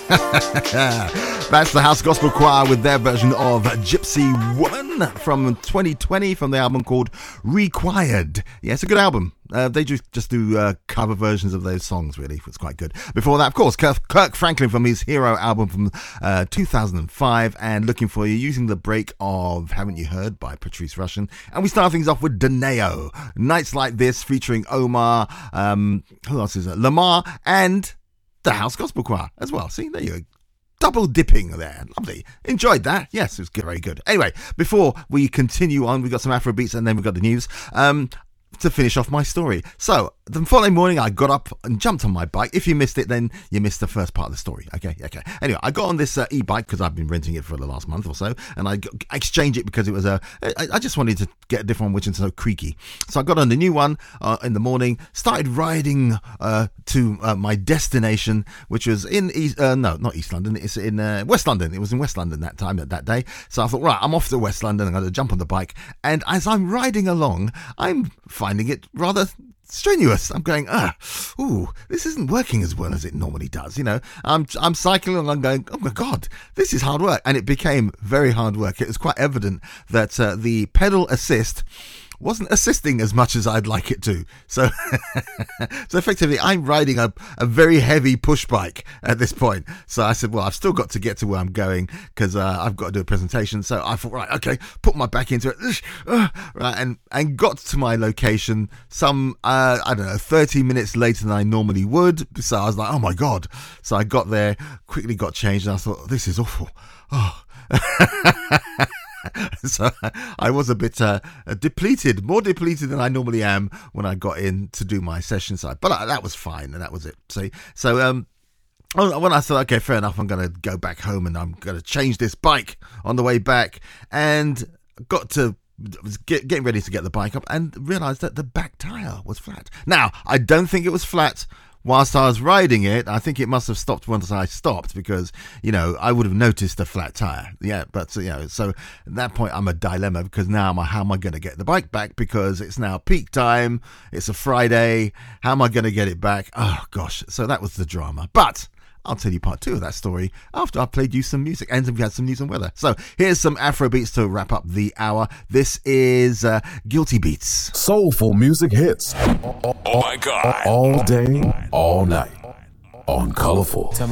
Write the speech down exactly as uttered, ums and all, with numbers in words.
That's the House Gospel Choir with their version of Gypsy Woman from twenty twenty from the album called Required. Yeah, it's a good album. Uh, they just, just do uh, cover versions of those songs, really. It's quite good. Before that, of course, Kirk, Kirk Franklin from his Hero album from uh, two thousand five, and Looking For You, using the break of Haven't You Heard by Patrice Rushen. And we start things off with Deneo, Nights Like This, featuring Omar, um, who else is it? Lamar, and the House Gospel Choir as well. See, there you go. Double dipping there. Lovely. Enjoyed that. Yes, it was good, very good. Anyway, before we continue on, we've got some Afro beats and then we've got the news. Um, to finish off my story. So, the following morning, I got up and jumped on my bike. If you missed it, then you missed the first part of the story. Okay, okay. Anyway, I got on this uh, e-bike because I've been renting it for the last month or so, and I got, exchanged it because it was a. I, I just wanted to get a different one, which is so creaky. So I got on the new one uh, in the morning, started riding uh, to uh, my destination, which was in East. Uh, no, not East London. It's in uh, West London. It was in West London that time that day. So I thought, right, I'm off to West London. I'm going to jump on the bike, and as I'm riding along, I'm finding it rather strenuous. I'm going, ah, ooh, this isn't working as well as it normally does. You know, I'm I'm cycling along, I'm going, oh my God, this is hard work. And it became very hard work. It was quite evident that uh, the pedal assist wasn't assisting as much as I'd like it to. So, so effectively, I'm riding a, a very heavy push bike at this point. So I said, well, I've still got to get to where I'm going because uh, I've got to do a presentation. So I thought, right, okay, put my back into it, uh, right, and and got to my location some, uh, I don't know, thirty minutes later than I normally would. So I was like, oh my God. So I got there, quickly got changed, and I thought, this is awful. Oh. So I was a bit uh, depleted, more depleted than I normally am when I got in to do my session side. But uh, that was fine, and that was it. See, so um, when I thought, okay, fair enough, I'm going to go back home and I'm going to change this bike on the way back, and got to was get, getting ready to get the bike up and realised that the back tyre was flat. Now, I don't think it was flat whilst I was riding it. I think it must have stopped once I stopped because, you know, I would have noticed a flat tyre. Yeah, but, you know, so at that point I'm a dilemma because now I'm, how am I going to get the bike back because it's now peak time, it's a Friday, how am I going to get it back? Oh, gosh, so that was the drama. But I'll tell you part two of that story after I've played you some music and we've had some news and weather. So here's some Afro beats to wrap up the hour. This is uh, Guilty Beats. Soulful music hits. Oh my God. All day, all night on Colorful.